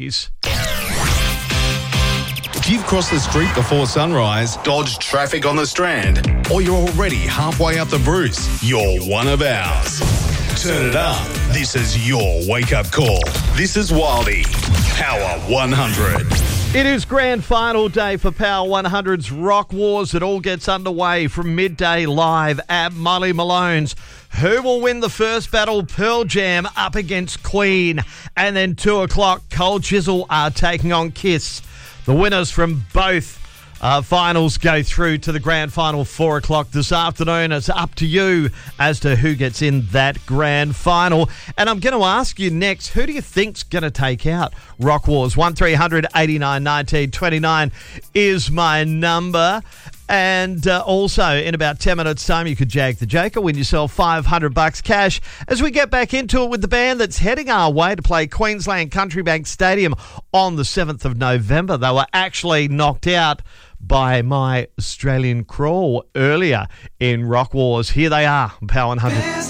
If you've crossed the street before sunrise, dodged traffic on the Strand, or you're already halfway up the Bruce, you're one of ours. Turn it up. This is your wake-up call. This is Wildy. Power 100. It is grand final day for Power 100's Rock Wars. It all gets underway from midday live at Molly Malone's. Who will win the first battle? Pearl Jam up against Queen. And then 2 o'clock, Cold Chisel are taking on Kiss. The winners from both finals go through to the grand final 4 o'clock this afternoon. It's up to you as to who gets in that grand final. And I'm going to ask you next, who do you think's going to take out Rock Wars? 1300 89 19 29 is my number. And also, in about 10 minutes' time, you could jag the Joker, win yourself $500 cash as we get back into it with the band that's heading our way to play Queensland Country Bank Stadium on the 7th of November. They were actually knocked out by My Australian Crawl earlier in Rock Wars. Here they are, Power 100.